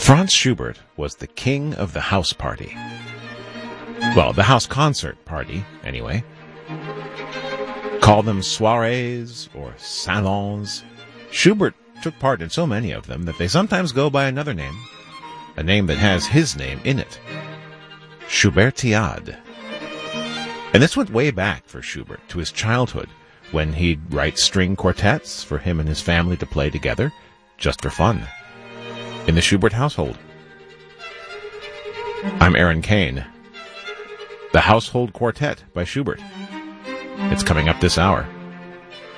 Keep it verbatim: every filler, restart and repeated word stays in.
Franz Schubert was the king of the house party. Well, the house concert party, anyway. Call them soirees or salons. Schubert took part in so many of them that they sometimes go by another name, a name that has his name in it. Schubertiade. And this went way back for Schubert, to his childhood, when he'd write string quartets for him and his family to play together, just for fun, in the Schubert household. I'm Aaron Kane. The Household Quartet by Schubert. It's coming up this hour.